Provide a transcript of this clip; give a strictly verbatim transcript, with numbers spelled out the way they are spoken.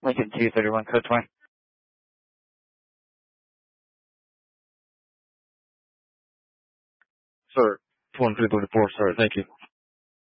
Lincoln two thirty-one, code twenty. Sir, twenty-three thirty-four, sir. Thank you.